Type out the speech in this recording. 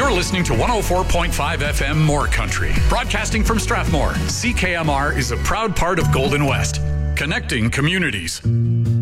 You're listening to 104.5 FM More Country. Broadcasting from Strathmore, CKMR is a proud part of Golden West, connecting communities.